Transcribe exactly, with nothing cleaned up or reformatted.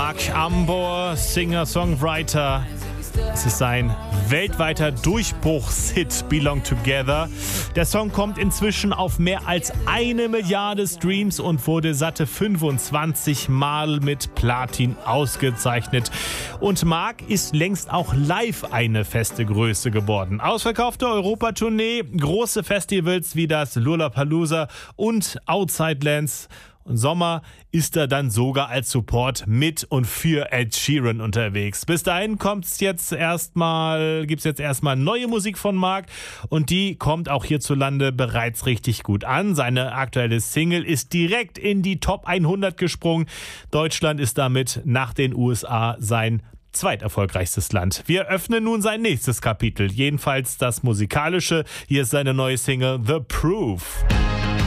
Mark Ambor, Singer-Songwriter. Es ist sein weltweiter Durchbruchshit Belong Together. Der Song kommt inzwischen auf mehr als eine Milliarde Streams und wurde satte fünfundzwanzig Mal mit Platin ausgezeichnet. Und Mark ist längst auch live eine feste Größe geworden. Ausverkaufte Europatournee, große Festivals wie das Lollapalooza und Outside Lands. Im Sommer ist er dann sogar als Support mit und für Ed Sheeran unterwegs. Bis dahin kommt's jetzt erstmal, gibt's jetzt erstmal neue Musik von Mark und die kommt auch hierzulande bereits richtig gut an. Seine aktuelle Single ist direkt in die Top hundert gesprungen. Deutschland ist damit nach den U S A sein zweiterfolgreichstes Land. Wir öffnen nun sein nächstes Kapitel, jedenfalls das musikalische. Hier ist seine neue Single The Proof.